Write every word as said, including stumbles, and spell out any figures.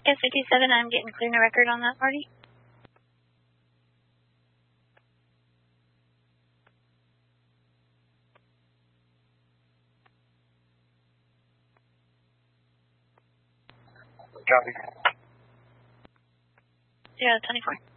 Yes, fifty-seven, I'm getting clear no record on that party. Copy. Yeah, twenty-four.